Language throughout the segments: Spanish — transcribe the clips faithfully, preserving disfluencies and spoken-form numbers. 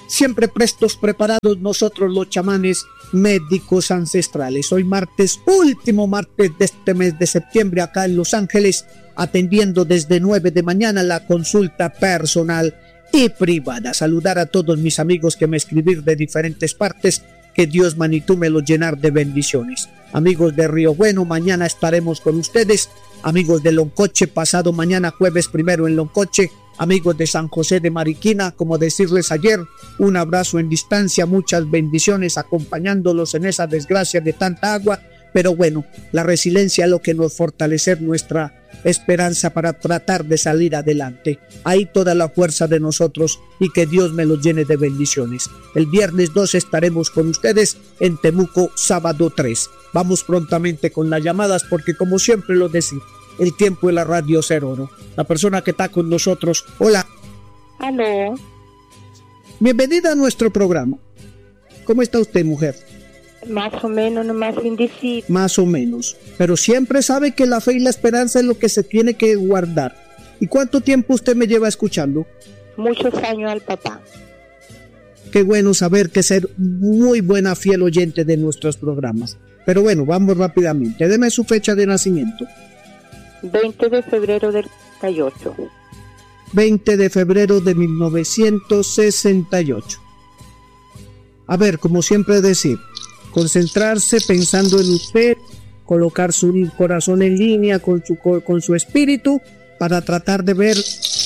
siempre prestos, preparados nosotros los chamanes médicos ancestrales. Hoy martes, último martes de este mes de septiembre, acá en Los Ángeles, atendiendo desde nueve de mañana la consulta personal y privada. Saludar a todos mis amigos que me escribir de diferentes partes, que Dios manitú me los llenar de bendiciones. Amigos de Río Bueno, mañana estaremos con ustedes. Amigos de Loncoche, pasado mañana jueves primero en Loncoche. Amigos de San José de Mariquina, como decirles ayer, un abrazo en distancia, muchas bendiciones acompañándolos en esa desgracia de tanta agua. Pero bueno, la resiliencia es lo que nos fortalece nuestra esperanza para tratar de salir adelante. Hay toda la fuerza de nosotros y que Dios me los llene de bendiciones. El viernes dos estaremos con ustedes en Temuco, sábado tres. Vamos prontamente con las llamadas porque, como siempre lo decimos, el tiempo de la radio es oro. La persona que está con nosotros, hola. Aló. Bienvenida a nuestro programa. ¿Cómo está usted, mujer? Más o menos, nomás indeciso. Más o menos. Pero siempre sabe que la fe y la esperanza es lo que se tiene que guardar. ¿Y cuánto tiempo usted me lleva escuchando? Muchos años al papá. Qué bueno saber que ser muy buena, fiel oyente de nuestros programas. Pero bueno, vamos rápidamente. Deme su fecha de nacimiento. veinte de febrero del sesenta y ocho. veinte de febrero de mil novecientos sesenta y ocho. A ver, como siempre decir, concentrarse pensando en usted, colocar su corazón en línea con su, con su espíritu para tratar de ver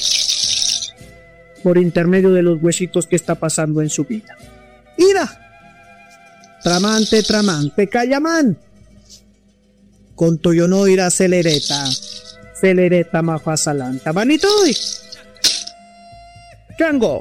por intermedio de los huesitos que está pasando en su vida. ¡Ira! Tramante, tramante, callamán. Con tuyo no irá celereta, celereta mafasalanta. Vanitoy. Chango.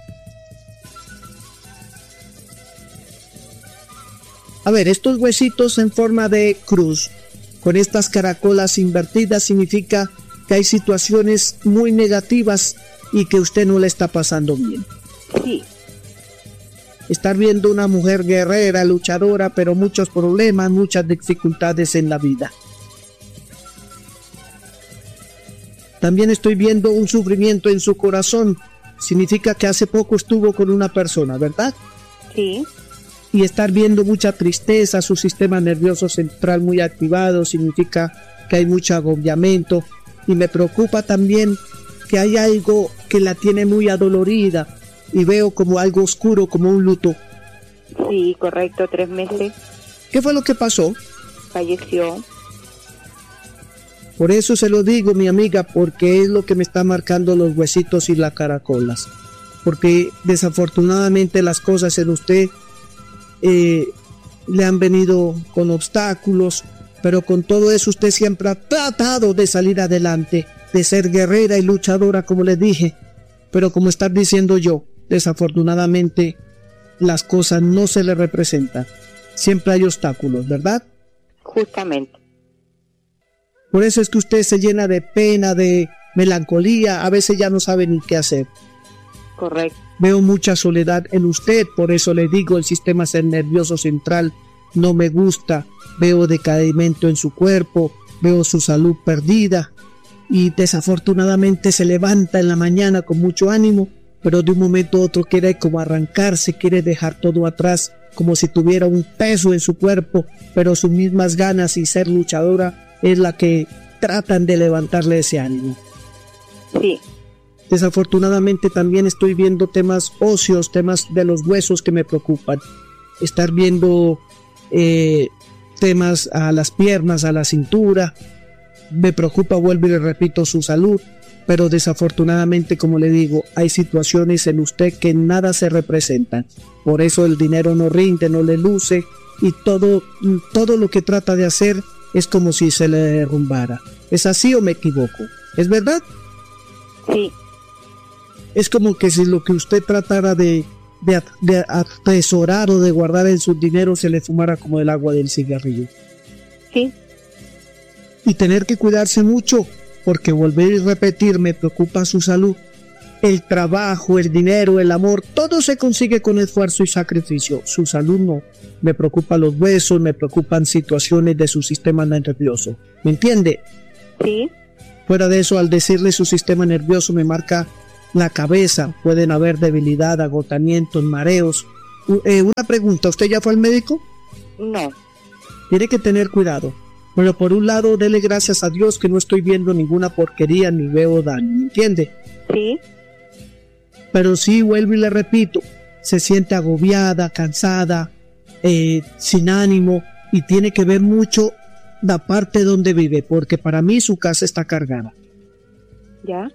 A ver, estos huesitos en forma de cruz, con estas caracolas invertidas, significa que hay situaciones muy negativas y que usted no le está pasando bien. Sí. Estar viendo una mujer guerrera, luchadora, pero muchos problemas, muchas dificultades en la vida. También estoy viendo un sufrimiento en su corazón. Significa que hace poco estuvo con una persona, ¿verdad? Sí. Y estar viendo mucha tristeza, su sistema nervioso central muy activado, significa que hay mucho agobiamiento. Y me preocupa también que hay algo que la tiene muy adolorida y veo como algo oscuro, como un luto. Sí, correcto, tres meses. ¿Qué fue lo que pasó? Falleció. Por eso se lo digo, mi amiga, porque es lo que me está marcando los huesitos y las caracolas. Porque desafortunadamente las cosas en usted eh, le han venido con obstáculos, pero con todo eso usted siempre ha tratado de salir adelante, de ser guerrera y luchadora, como les dije. Pero como estar diciendo yo, desafortunadamente las cosas no se le representan. Siempre hay obstáculos, ¿verdad? Justamente. Por eso es que usted se llena de pena, de melancolía, a veces ya no sabe ni qué hacer. Correcto. Veo mucha soledad en usted, por eso le digo, el sistema nervioso central no me gusta. Veo decaimiento en su cuerpo, veo su salud perdida y desafortunadamente se levanta en la mañana con mucho ánimo, pero de un momento a otro quiere como arrancarse, quiere dejar todo atrás, como si tuviera un peso en su cuerpo, pero sus mismas ganas y ser luchadora es la que tratan de levantarle ese ánimo. Sí. Desafortunadamente también estoy viendo temas óseos, temas de los huesos que me preocupan. Estar viendo eh, temas a las piernas, a la cintura. Me preocupa, vuelvo y le repito, su salud. Pero desafortunadamente, como le digo, hay situaciones en usted que nada se representan. Por eso el dinero no rinde, no le luce. Y todo, todo lo que trata de hacer es como si se le derrumbara. ¿Es así o me equivoco? ¿Es verdad? Sí. Es como que si lo que usted tratara de, de, de atesorar o de guardar en su dinero se le fumara como el agua del cigarrillo. Sí. Y tener que cuidarse mucho, porque volver y repetir, me preocupa su salud. El trabajo, el dinero, el amor, todo se consigue con esfuerzo y sacrificio. Su salud no. Me preocupan los huesos, me preocupan situaciones de su sistema nervioso. ¿Me entiende? Sí. Fuera de eso, al decirle su sistema nervioso me marca la cabeza, pueden haber debilidad, agotamientos, mareos. U- eh, una pregunta, ¿usted ya fue al médico? No. Tiene que tener cuidado. Pero por un lado, dele gracias a Dios que no estoy viendo ninguna porquería ni veo daño, ¿me entiende? Sí. Pero sí, vuelvo y le repito, se siente agobiada, cansada, eh, sin ánimo, y tiene que ver mucho la parte donde vive, porque para mí su casa está cargada. ¿Ya?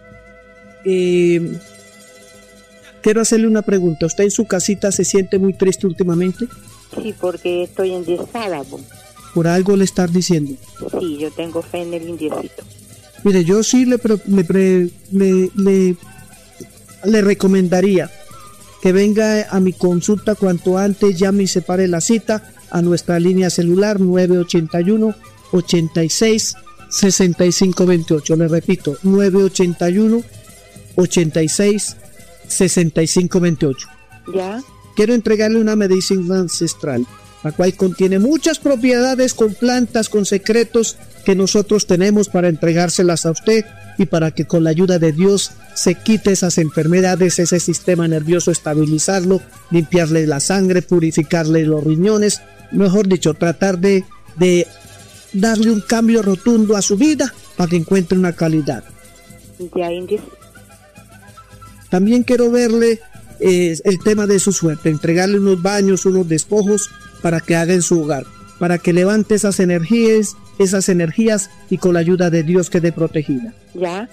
Eh, quiero hacerle una pregunta. ¿Usted en su casita se siente muy triste últimamente? Sí, porque estoy endiesada, po. Por algo le están diciendo. Sí, yo tengo fe en el indiecito. Mire, yo sí le, pre- le, pre- le, le, le recomendaría que venga a mi consulta cuanto antes, llame y separe la cita a nuestra línea celular nueve ochenta y uno, ochenta y seis, sesenta y cinco veintiocho. Le repito, nueve ochenta y uno, ochenta y seis, sesenta y cinco veintiocho. ¿Ya? Quiero entregarle una medicina ancestral, la cual contiene muchas propiedades con plantas, con secretos que nosotros tenemos para entregárselas a usted y para que con la ayuda de Dios se quite esas enfermedades, ese sistema nervioso, estabilizarlo, limpiarle la sangre, purificarle los riñones, mejor dicho, tratar de, de darle un cambio rotundo a su vida para que encuentre una calidad. Ya, indies. También quiero verle eh, el tema de su suerte, entregarle unos baños, unos despojos para que haga en su hogar, para que levante esas energías, esas energías y con la ayuda de Dios quede protegida. ¿Ya?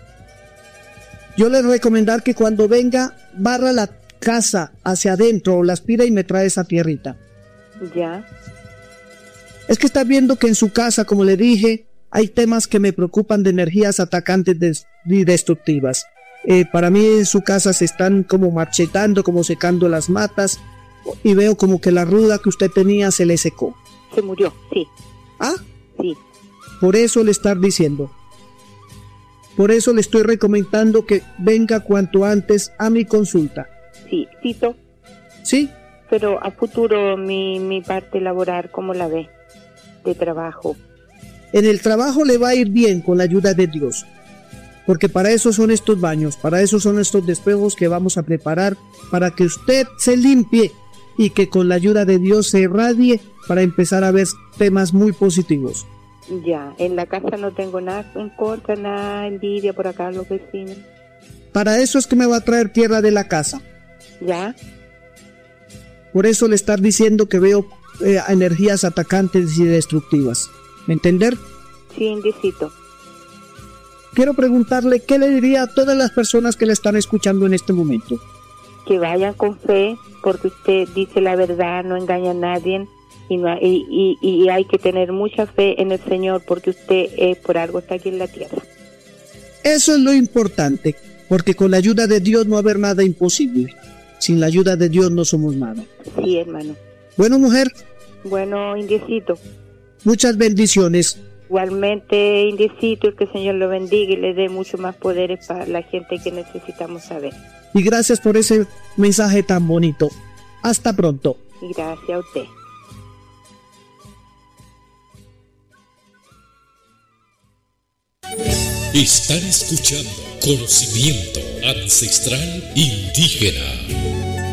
Yo les recomendar que cuando venga, barra la casa hacia adentro o la aspira y me trae esa tierrita. ¿Ya? Es que está viendo que en su casa, como le dije, hay temas que me preocupan de energías atacantes des- y destructivas. Eh, para mí en su casa se están como marchetando, como secando las matas y veo como que la ruda que usted tenía se le secó. Se murió, sí. ¿Ah? Sí. Por eso le estar diciendo. Por eso le estoy recomendando que venga cuanto antes a mi consulta. Sí, Tito. ¿Sí? Pero a futuro mi, mi parte laboral, ¿cómo la ve? De trabajo. En el trabajo le va a ir bien con la ayuda de Dios. Porque para eso son estos baños, para eso son estos despejos que vamos a preparar, para que usted se limpie y que con la ayuda de Dios se irradie para empezar a ver temas muy positivos. Ya, en la casa no tengo nada en contra, nada envidia por acá los vecinos. Para eso es que me va a traer tierra de la casa. ¿Ya? Por eso le estar diciendo que veo eh, energías atacantes y destructivas. ¿Me entender? Sí, indicito. Quiero preguntarle qué le diría a todas las personas que le están escuchando en este momento. Que vayan con fe, porque usted dice la verdad, no engaña a nadie. Y, no, y, y, y hay que tener mucha fe en el Señor, porque usted eh, por algo está aquí en la tierra. Eso es lo importante, porque con la ayuda de Dios no va a haber nada imposible. Sin la ayuda de Dios no somos nada. Sí, hermano. Bueno, mujer. Bueno, indiecito. Muchas bendiciones. Igualmente, indiecito, que el Señor lo bendiga y le dé mucho más poderes para la gente que necesitamos saber. Y gracias por ese mensaje tan bonito. Hasta pronto. Y gracias a usted. Están escuchando Conocimiento Ancestral Indígena.